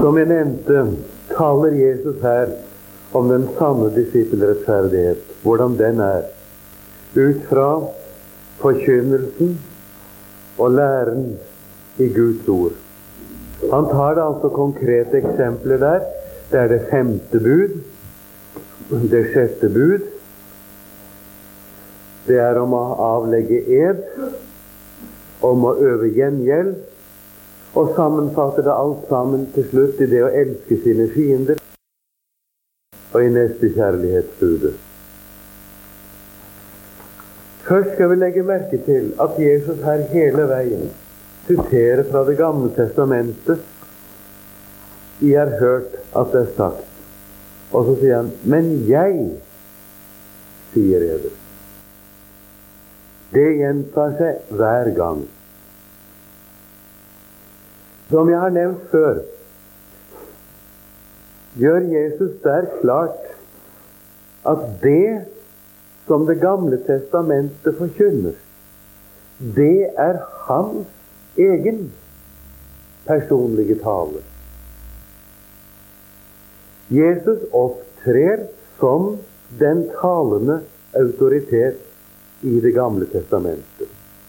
Som jeg nevnte, taler Jesus her om den sanne disippelrettferdighet, hvordan den er, ut fra forkynnelsen og læren i Guds ord. Han tar det altså konkrete eksempler der. Det er det 5. bud, det 6. bud, det er om å avlegge ed, om å øve gjengjeld, og sammenfatter det alt sammen til slutt i det å elske sine fiender, og i neste kjærlighetsbudet. Først skal vi legge merke til at Jesus her hele veien siterer fra Det gamle testamentet. I har hørt at det er sagt. Og så sier han, men jeg sier eder. Det gjentar seg hver gang. Som jeg har nevnt før, gjør Jesus der klart at det som Det gamle testamentet forkynner, det er hans egen personlige tale. Jesus opptrer som den talende autoritet i Det gamle testamentet.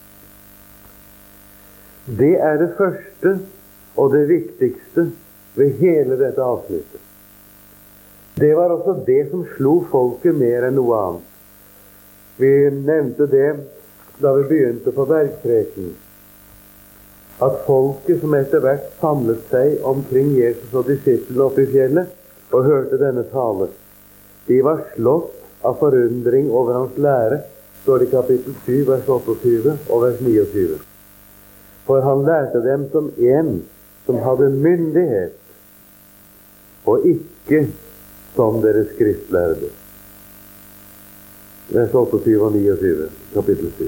Det er det første og det viktigste ved hele dette avsnittet. Det var også det som slo folket mer enn noe annet. Vi nevnte det da vi begynte på bergpreken, at folket som etter hvert samlet seg omkring Jesus og disiplene oppe i fjellet og hørte denne tale, de var slått av forundring over hans lære, står det i kapittel 7, vers 28 og vers 29. For han lærte dem som en som hadde myndighet, og ikke som deres skriftlærde. Vers 28 og 29, kapittel 7.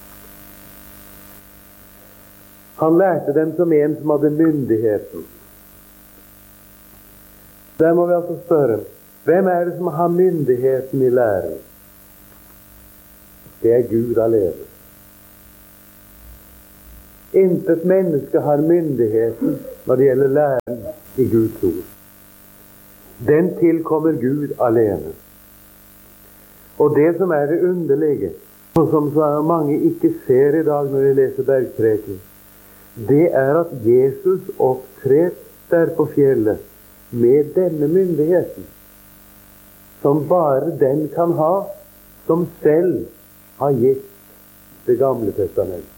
Han lærte dem som en som hadde myndigheten. Der må vi altså spørre, hvem er det som har myndigheten i læren? Det er Gud alene. Intet menneske har myndigheten når det gjelder læren i Guds ord. Den tilkommer Gud alene. Og det som er det underlige, og som så mange ikke ser i dag når de leser bergpreken, det er at Jesus opptrer der på fjellet med denne myndigheten, som bare den kan ha, som selv har gitt Det gamle testamentet.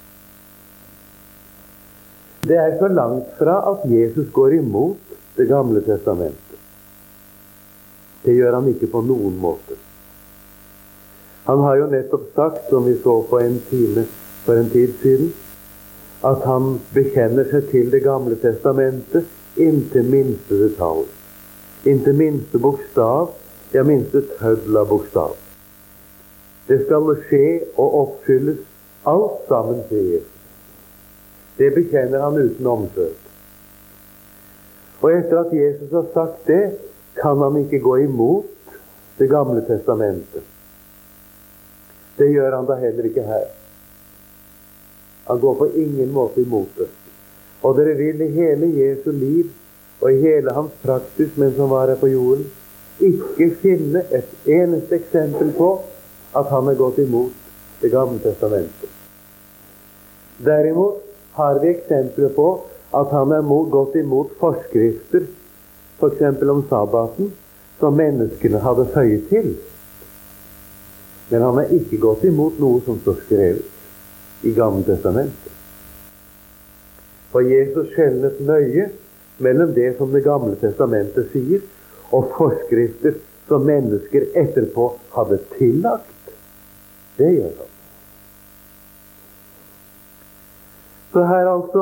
Det er så langt fra at Jesus går imot Det gamle testamentet. Det gjør han ikke på noen måte. Han har jo nettopp sagt, som vi så på en time for en tid siden, at han bekjenner seg til Det gamle testamentet inntil minste detalj. Inntil minste bokstav, ja minste tøddel av bokstav. Det skal skje og oppfylles alt sammen til Jesus. Det bekjenner han uten omsøk. Og etter at Jesus har sagt det, kan han ikke gå imot Det gamle testamentet. Det gjør han da heller ikke her. Han går på ingen måte imot det. Og dere vil i hele Jesu liv og i hele hans praksis mens han var her på jorden, ikke finne et eneste eksempel på at han har gått imot Det gamle testamentet. Derimot har vi eksempler på at han har gått imot forskrifter, for eksempel om sabbaten, som menneskene hadde føyet til. Men han har ikke gått imot noe som står skrevet i Gamle testamentet. For Jesus skjelnet nøye mellom det som Det gamle testamentet sier, og forskrifter som mennesker etterpå hadde tillagt. Det gjør han. Så her altså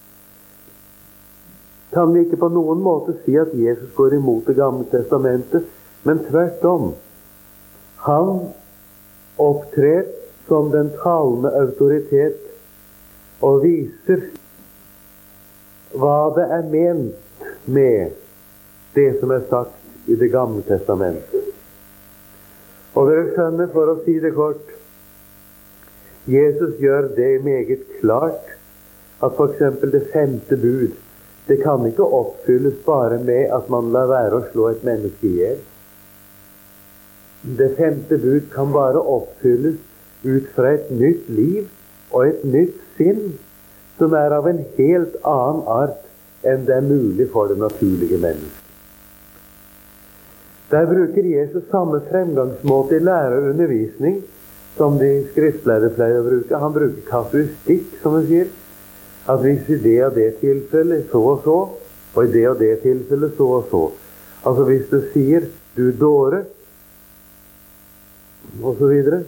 kan vi ikke på noen måte si at Jesus går imot Det gamle testamentet, men tvert om. Han opptrer som den talende autoritet og viser hva det er ment med det som er sagt i Det gamle testamentet. Og dere skjønner, for å si det kort, Jesus gjør det meget klart at for eksempel det 5. bud, Det kan ikke oppfylles bare med at man lar være å slå et menneske ihjel. Det 5. bud kan bare oppfylles ut fra et nytt liv og et nytt sinn, som er av en helt annen art enn det er mulig for det naturlige mennesket. Der bruker Jesus samme fremgangsmåte i lære og undervisning som de skriftlærde pleier å bruke. Han bruker kasuistikk, som han sier. At hvis i det og det tilfellet så og så, og i det og det tilfellet så og så. Altså hvis du sier 'du dåre', og så videre,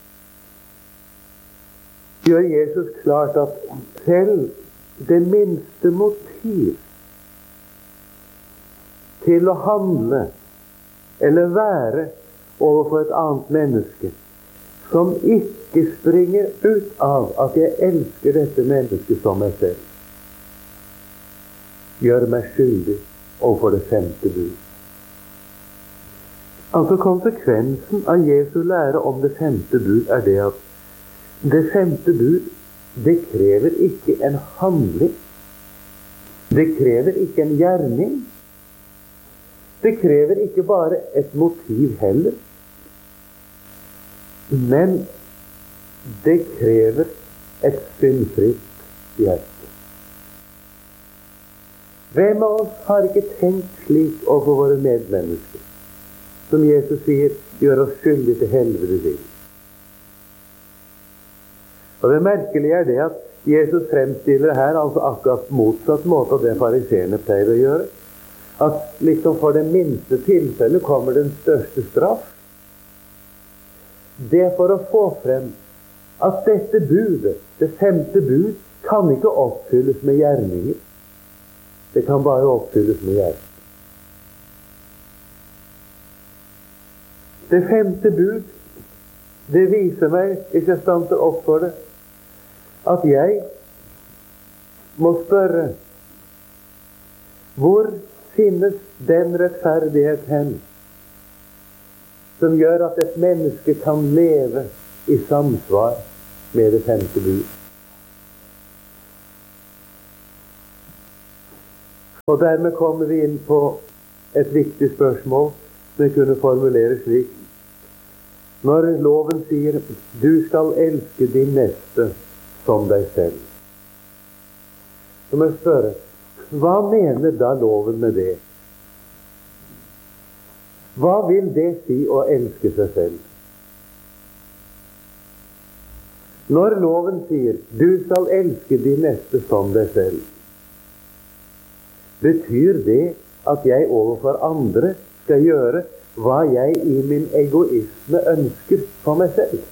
gjør Jesus klart at selv det minste motiv til å handle eller være overfor et annet menneske som ikke springer ut av at jeg elsker dette mennesket som meg selv, gjør meg skyldig overfor det 5. bud. Altså konsekvensen av Jesu lære om det 5. bud er det at det 5. bud, det krever ikke en handling. Det krever ikke en gjerning. Det krever ikke bare et motiv heller. Men det krever et syndfritt hjerte. Hvem av oss har ikke tenkt slik overfor våre medmennesker, som Jesus sier, gjør oss skyldig til helvetes ild? Og det merkelige er det at Jesus fremstiller her altså akkurat motsatt måte av det fariseerne pleier å gjøre. At liksom for det minste tilfellet kommer den største straff. Det for å få frem at dette budet, det 5. bud, kan ikke oppfylles med gjerninger. Det kan bare oppfylles med hjertet. Det 5. bud, det viser meg, hvis jeg stanser opp for det, at jeg må spørre, hvor finnes den rettferdighet hen som gjør at et menneske kan leve i samsvar med det 5. bud? Og dermed kommer vi inn på et viktig spørsmål som vi kunne formulere slik. Når loven sier, du skal elske din neste som deg selv, så må jeg spørre, hva mener da loven med det? Hva vil det si å elske seg selv? Når loven sier, du skal elske din neste som deg selv, betyr det at jeg overfor andre skal gjøre hva jeg i min egoisme ønsker for meg selv?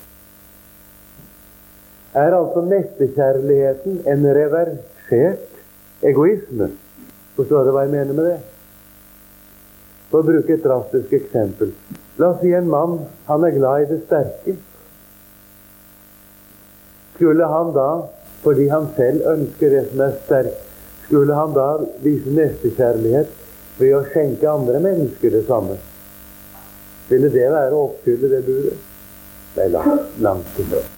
Er altså nestekjærligheten en reversert egoisme? Forstår du hva jeg mener med det? For å bruke et drastisk eksempel. La oss si en mann, han er glad i det sterke. Skulle han da, fordi han selv ønsker det som er sterkt, skulle han da vise nestekjærlighet ved å skjenke andre mennesker det samme? Ville det være å oppfylle det budet? Det er langt til før.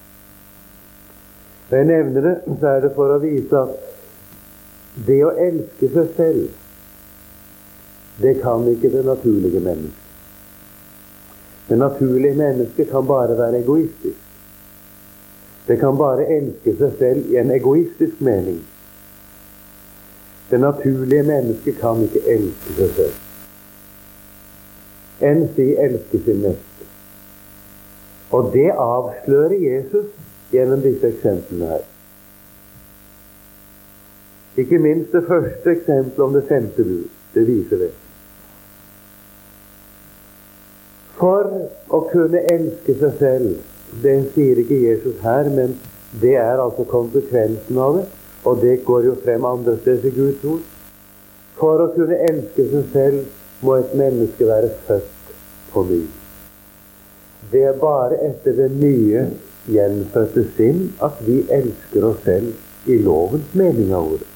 Når jeg nevner det, så er det for å vise at det å elske seg selv, det kan ikke det naturlige mennesket. Det naturlige mennesket kan bare være egoistisk. Det kan bare elske seg selv i en egoistisk mening. Det naturlige mennesket kan ikke elske seg selv. Enn si elske sin neste. Og det avslører Jesus gjennom disse eksemplene her. Ikke minst det første eksempelet om det 5. bud. Det viser det. For å kunne elske seg selv, det sier ikke Jesus her, men det er altså konsekvensen av det, og det går jo frem andre steder i Guds ord. For å kunne elske seg selv må et menneske være født på ny. Det er bare etter det nye gjenfødte sinn at vi elsker oss selv i lovens mening av ordet.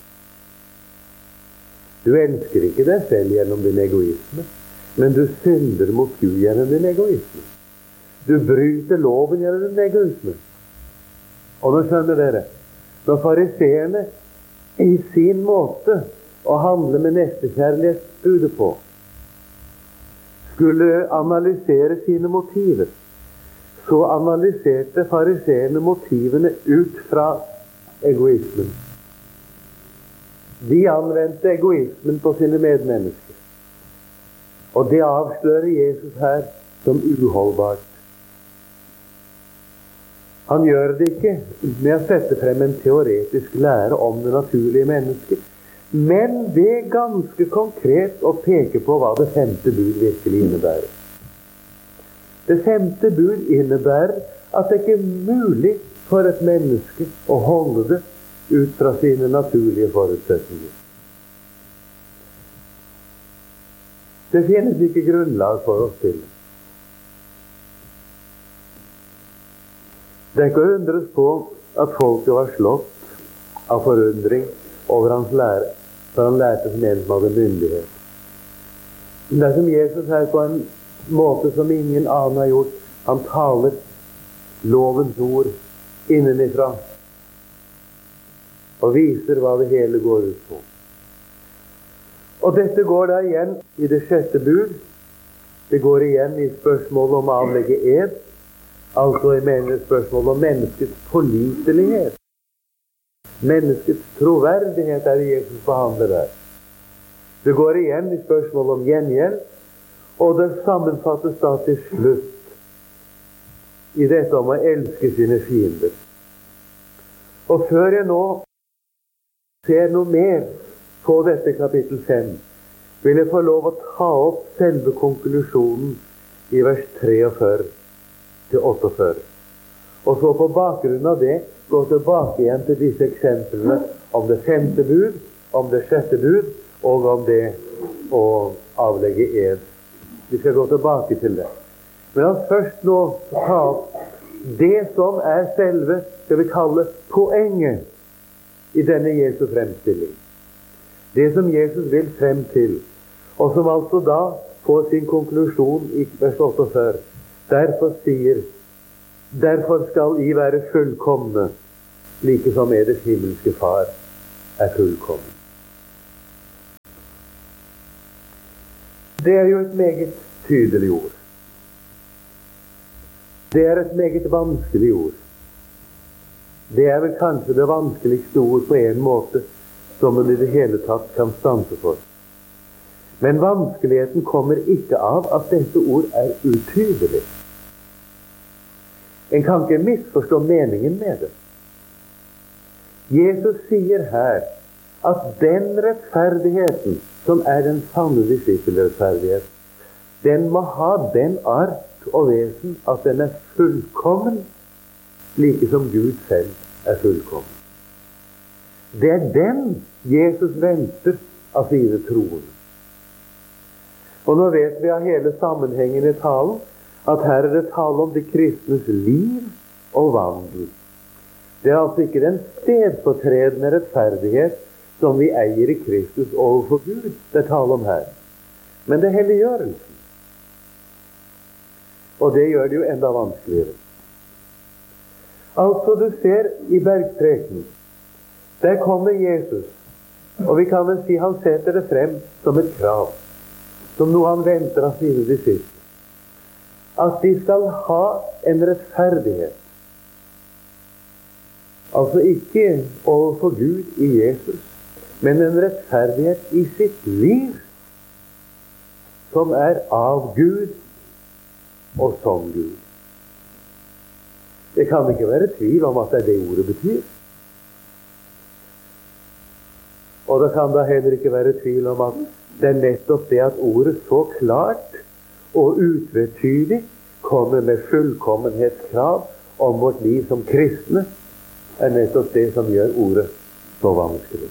Du elsker ikke deg selv gjennom din egoisme, men du synder mot Gud gjennom din egoisme. Du bryter loven gjennom din egoisme. Og nå skjønner dere, når fariseerne i sin måte å handle med nestekjærlighetsbudet på, skulle analysere sine motiver, så analyserte fariseerne motivene ut fra egoismen. De anvendte egoismen på sine medmennesker. Og det avslører Jesus her som uholdbart. Han gjør det ikke med å sette frem en teoretisk lære om det naturlige mennesket, men ved ganske konkret å peke på hva det 5. bud virkelig innebærer. Det 5. bud innebærer at det ikke er mulig for et menneske å holde det ut fra sine naturlige forutsetninger. Det finnes ikke grunnlag for oss til det. Det er ikke å undres på at folket var slått av forundring over hans lære, for han lærte som en som hadde myndighet. Det er som Jesus her på en måte som ingen annen har gjort. Han taler lovens ord innenifra og viser hva det hele går ut på. Og dette går da igjen i det 6. bud. Det går igjen i spørsmålet om å avlegge ed, altså i spørsmålet om menneskets pålitelighet. Menneskets troverdighet er det Jesus behandler der. Det går igjen i spørsmålet om gjengjeld, og det sammenfattes da til slutt i dette om å elske sine fiender. Og før jeg nå ser noe mer på dette kapittel 5, vil jeg få lov å ta opp selve konklusjonen i vers 43 til 48. Og så på bakgrunn av det gå tilbake igjen til disse eksemplene om det 5. bud, om det 6. bud, og om det å avlegge ed. Vi skal gå tilbake til det. Men la oss først nå ta opp det som er selve, skal vi kalle, poenget i denne Jesu fremstilling. Det som Jesus vil frem til, og som altså da får sin konklusjon i vers 48. Derfor skal I være fullkomne, like som deres himmelske Far er fullkommen. Det er jo et meget tydelig ord. Det er et meget vanskelig ord. Det er vel kanskje det vanskeligste ord på en måte som man i det hele tatt kan stanse for. Men vanskeligheten kommer ikke av at dette ord er utydelig. En kan ikke misforstå meningen med det. Jesus sier her at den rettferdigheten som er den sanne disippelrettferdighet, den må ha den art og vesen at den er fullkommen, like som Gud selv er fullkommen. Det er den Jesus venter av sine troende. Og nå vet vi av hele sammenhengen i talen at her er det tale om de kristnes liv og vandel. Det er altså ikke den stedfortredende rettferdighet som vi eier i Kristus overfor Gud det er tale om her, men det er helliggjørelsen. Og det gjør det jo enda vanskeligere. Altså, du ser i bergpreken, der kommer Jesus, og vi kan vel si han setter det frem som et krav, som noe han venter av sine disipler. At de skal ha en rettferdighet. Altså ikke overfor Gud i Jesus, men en rettferdighet i sitt liv, som er av Gud og som Gud. Det kan ikke være tvil om at det er det ordet betyr. Og det kan da heller ikke være tvil om at det er nettopp det at ordet så klart og utvetydig kommer med fullkommenhetskrav om vårt liv som kristne, er nettopp det som gjør ordet så vanskelig.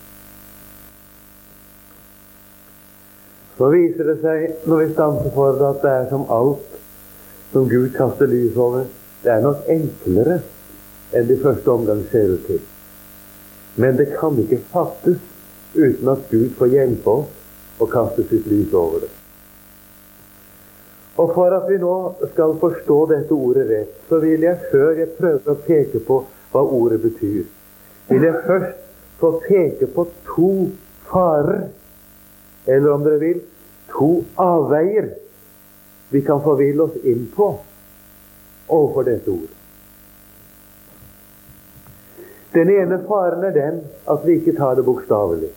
Så viser det seg, når vi stanser for det, at det er som alt som Gud kaster lys over. Det er nok enklere enn de første omgang ser ut til. Men det kan ikke fattes uten at Gud får hjelpe oss og kaste sitt lys over det. Og for at vi nå skal forstå dette ordet rett, så vil jeg, før jeg prøver å peke på hva ordet betyr, vil jeg først få peke på to farer, eller om dere vil, to avveier vi kan forville oss inn på overfor dette ord. Den ene faren er den at vi ikke tar det bokstavelig.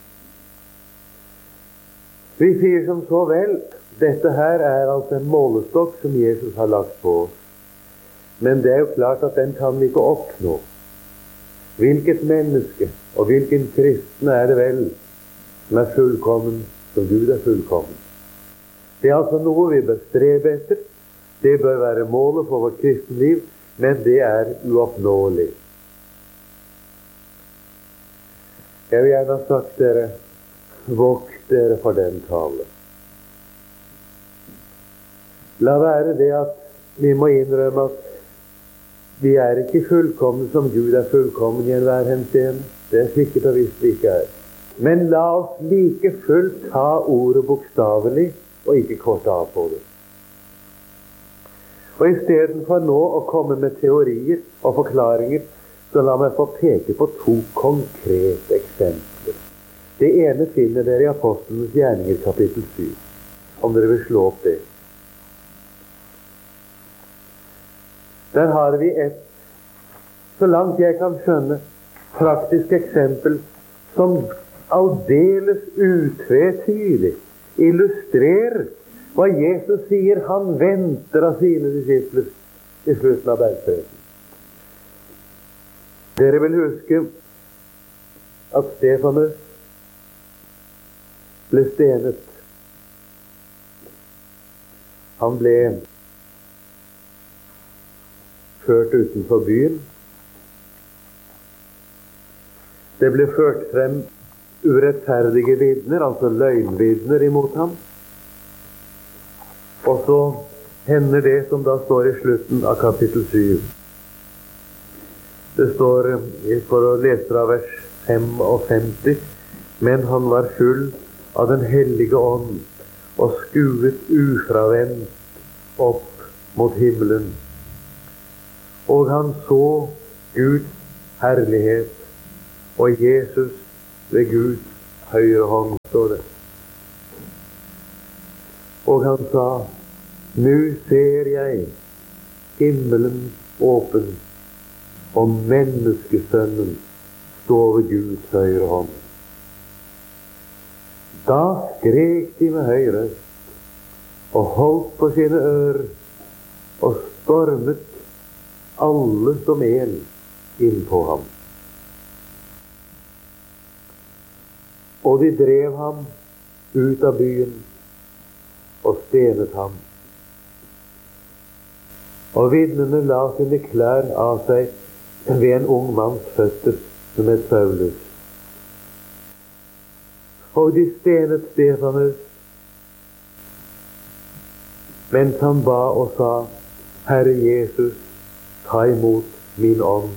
Vi sier som så vel, dette her er altså en målestokk som Jesus har lagt på oss. Men det er jo klart at den kan vi ikke oppnå. Hvilket menneske og hvilken kristne er det vel som er fullkommen, som Gud er fullkommen? Det er altså noe vi bør strebe etter. Det bør være målet for vårt kristenliv, men det er uoppnåelig. Jeg vil gjerne ha sagt dere, vokt dere for den tale. La være det at vi må innrømme at vi er ikke fullkomne som Gud er fullkommen i enhver henseende. Det er sikkert og visst vi ikke er. Men la oss like fullt ta ordet bokstavelig og ikke korte av på det. Og i stedet for nå å komme med teorier og forklaringer, så la meg få peke på to konkrete eksempler. Det ene finner dere i Apostlenes gjerninger kapittel 7, om dere vil slå opp det. Der har vi et, så langt jeg kan skjønne, praktisk eksempel som aldeles utvetydig illustrerer hva Jesus sier han venter av sine disipler i slutten av bergpreken. Dere vil huske at Stefanus ble stenet. Han ble ført utenfor byen. Det ble ført frem urettferdige vitner, altså løgnvitner imot ham. Og så hender det som da står i slutten av kapittel 7. Det står, for å lese fra vers 55, men han var full av den hellige ånd og skuet ufravendt opp mot himmelen. Og han så Guds herlighet og Jesus ved Guds høyre hånd, står det. Og han sa, «Nu ser jeg himmelen åpen, og menneskesønnen står ved Guds høyre hånd.» Da skrek de med høy røst og holdt på sine ører og stormet alle som en inn på ham. Og de drev ham ut av byen og stenet ham. Og vitnene la sine klær av seg ved en ung manns føtter som het Saulus. Og de stenet Stefanus mens han ba og sa, «Herre Jesus, ta imot min ånd.»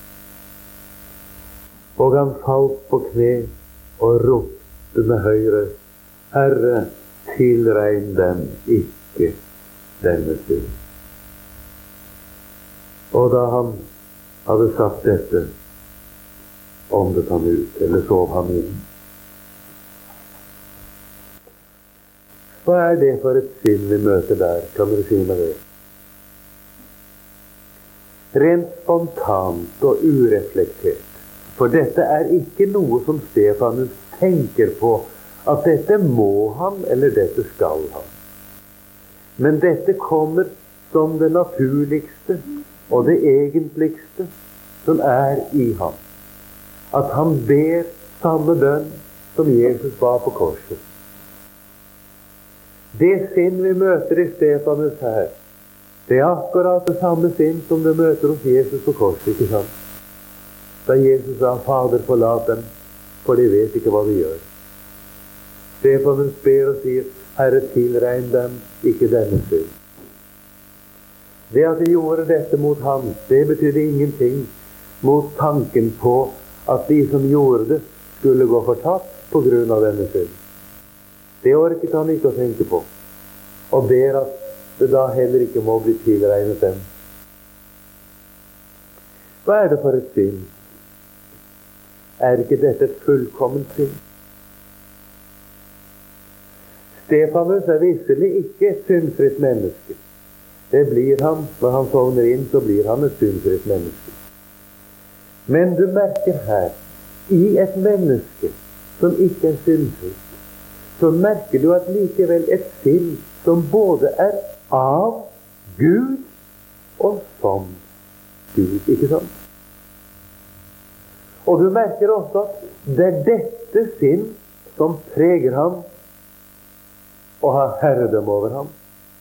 Og han falt på kne og ropte med høy røst, «Herre, tilregn dem ikke denne synd.» Og da han hadde sagt dette, åndet han ut, eller sov han inn. Hva er det for et sinn vi møter der? Kan dere si meg det? Rent spontant og ureflektert. For dette er ikke noe som Stefanus tenker på, at dette må han, eller dette skal han. Men dette kommer som det naturligste og det egentligste som er i ham. At han ber samme bønn som Jesus ba på korset. Det sinn vi møter i Stefanus her, det er akkurat det samme sinn som du møter hos Jesus på korset, ikke sant? Da Jesus sa, «Fader, forlat dem, for de vet ikke hva de gjør.» Stefanus ber og sier, «Herre, tilregn dem ikke denne synd.» Det at de gjorde dette mot ham, det betydde ingenting mot tanken på at de som gjorde det, skulle gå fortapt på grunn av denne synd. Det orket han ikke å tenke på, og ber at det da heller ikke må bli tilregnet dem. Hva er det for et synd? Er ikke dette et fullkomment synd? Stefanus er visselig ikke et syndfritt menneske. Det blir han. Når han sovner inn, så blir han et syndfritt menneske. Men du merker her, i et menneske som ikke er syndfritt, så merker du at likevel et sinn som både er av Gud og som Gud, ikke sant? Og du merker også at det er dette sinn som preger ham og har herredømme over ham.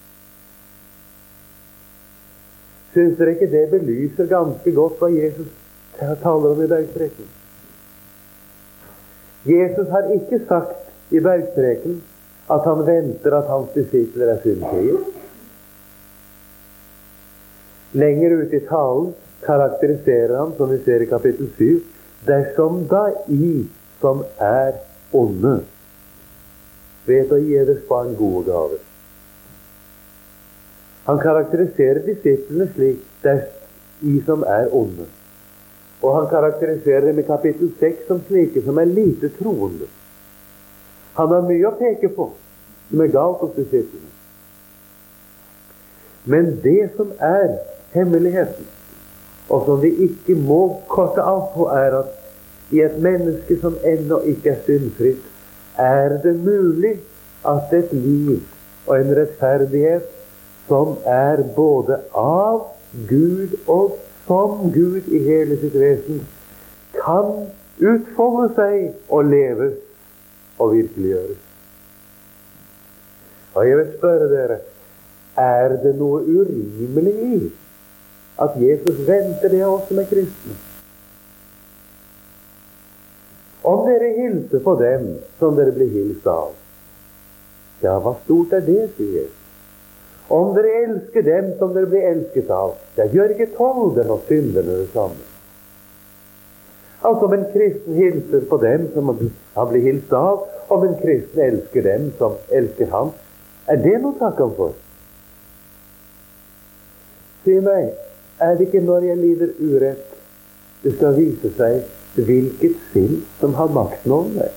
Syns dere ikke det belyser ganske godt hva Jesus taler om i bergpreken? Jesus har ikke sagt i bergpreken at han venter at hans disipler er syndfrie. Lenger ut i talen karakteriserer han, som vi ser i kapittel 7, dersom da I som er onde vet å gi deres barn gode gaver. Han karakteriserer disiplene slik, I som er onde. Og han karakteriserer dem i kapittel 6 som slike som er lite troende. Han har mye å peke på som er galt hos disiplene. Men det som er hemmeligheten, og som vi ikke må korte av på, er at i et menneske som ennå ikke er syndfritt, er det mulig at et liv og en rettferdighet som er både av Gud og som Gud i hele sitt vesen, kan utfolde seg og leves og virkeliggjøres. Og jeg vil spørre dere, er det noe urimelig i at Jesus venter det av oss som er kristne? Om dere hilser på dem som dere blir hilst av, ja, hva stort er det, sier Jesus. Om dere elsker dem som dere blir elsket av, ja, gjør ikke tolderne og synderne det samme. Altså, om en kristen hilser på dem som han blir hilst av, om en kristen elsker dem som elsker ham, er det noe takk ham for? Si meg, er det ikke når jeg lider urett, det skal vise seg hvilket sinn som har makten over meg?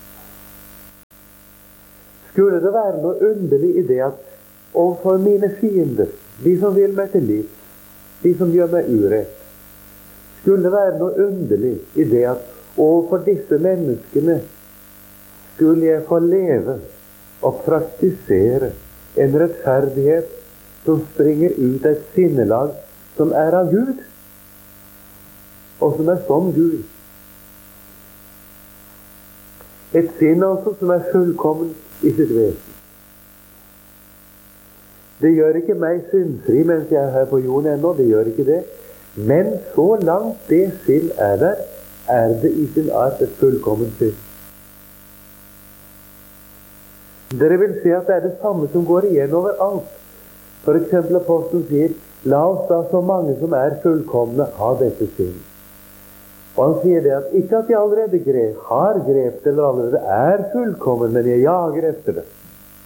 Skulle det være noe underlig i det at overfor mine fiender, de som vil meg til liv, de som gjør meg urett, skulle det være noe underlig i det at overfor disse menneskene skulle jeg få leve og praktisere en rettferdighet som springer ut av et sinnelag som er av Gud, og som er som Gud. Et sinn altså som er fullkommen i sitt vesen. Det gjør ikke meg syndfri mens jeg er her på jorden ennå, det gjør ikke det. Men så langt det sinn er der, er det i sin art et fullkommen sinn. Dere vil se at det er det samme som går igjen overalt. For eksempel apostelen sier, la oss da så mange som er fullkomne ha dette sinn. Og han sier det at ikke at jeg allerede har grepet eller allerede er fullkommen, men jeg jager etter det.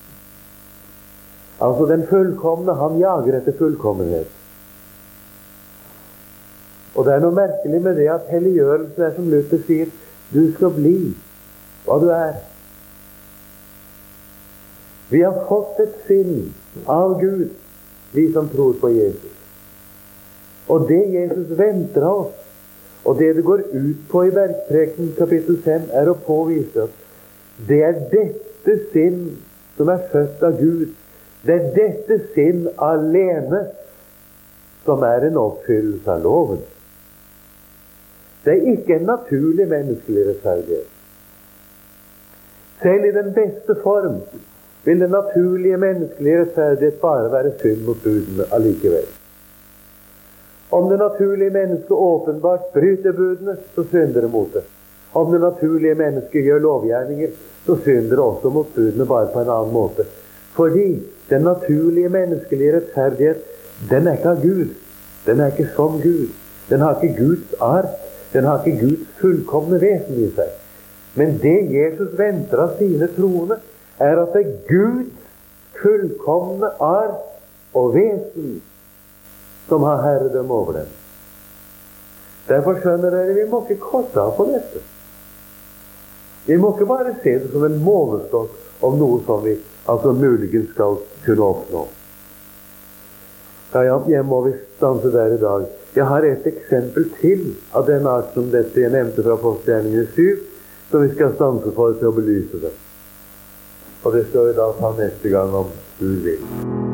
Altså den fullkomne, han jager etter fullkommenhet. Og det er noe merkelig med det at helliggjørelsen er som Luther sier, du skal bli hva du er. Vi har fått et sinn av Gud, vi som tror på Jesus. Og det Jesus venter av oss, og det det går ut på i Bergpreken kapittel 5, er å påvise at det er dette sinn som er født av Gud. Det er dette sinn alene som er en oppfyllelse av loven. Det er ikke en naturlig menneskelig rettferdighet. Selv i den beste form vil den naturlige menneskelige rettferdighet bare være synd mot budene allikevel. Om det naturlige mennesket åpenbart bryter budene, så synder det mot det. Om det naturlige mennesket gjør lovgjerninger, så synder det også mot budene, bare på en annen måte. Fordi den naturlige menneskelige rettferdighet, den er ikke av Gud. Den er ikke som Gud. Den har ikke Guds art. Den har ikke Guds fullkomne vesen i seg. Men det Jesus venter av sine troende, er at det er Guds fullkomne art og vesen som har herredømme over dem. Derfor skjønner dere, vi må ikke korte av på dette. Vi må ikke bare se det som en målestokk om noe som vi altså muligens skal kunne oppnå. Ja, jeg må vi stanse der i dag. Jeg har et eksempel til av den art som dette jeg nevnte fra Apostelgjerningen 7, som vi skal stanse for til å belyse det. Og det skal vi da ta neste gang om Gud vil.